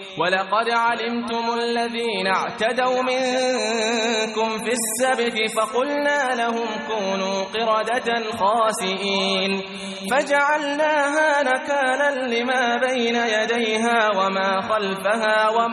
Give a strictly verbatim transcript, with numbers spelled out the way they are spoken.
ولقد علمتم الذين اعتدوا منكم في السبت فقلنا لهم كونوا قردة خاسئين فجعلناها نكالا لما بين يديها وما خلفها وما